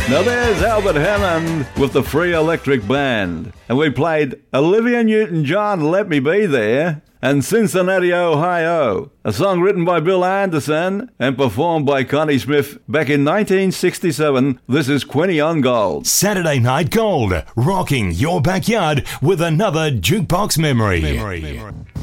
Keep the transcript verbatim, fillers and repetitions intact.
Now there's Albert Hammond with the Free Electric Band. And we played Olivia Newton-John, Let Me Be There, and Cincinnati, Ohio, a song written by Bill Anderson and performed by Connie Smith back in nineteen sixty-seven. This is Quinny on Gold. Saturday Night Gold, rocking your backyard with another jukebox memory. memory. memory.